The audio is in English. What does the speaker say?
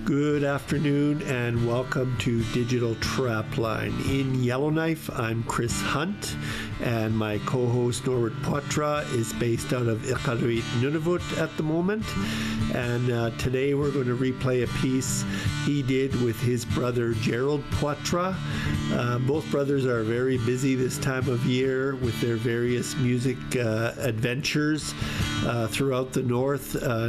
Good afternoon and welcome to Digital Trapline. In Yellowknife, I'm Chris Hunt, and my co-host Norbert Poitras is based out of Iqaluit, Nunavut at the moment. And today we're going to replay a piece he did with his brother Gerald Poitras. Both brothers are very busy this time of year with their various music adventures throughout the north.